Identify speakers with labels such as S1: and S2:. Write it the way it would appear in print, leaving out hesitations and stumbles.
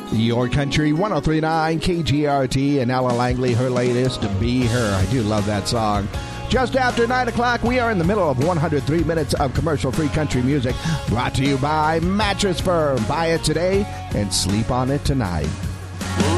S1: Your Country 103.9 KGRT and Ella Langley, her latest, Be Her. I do love that song. Just after 9 o'clock, we are in the middle of 103 minutes of commercial-free country music brought to you by Mattress Firm. Buy it today and sleep on it tonight.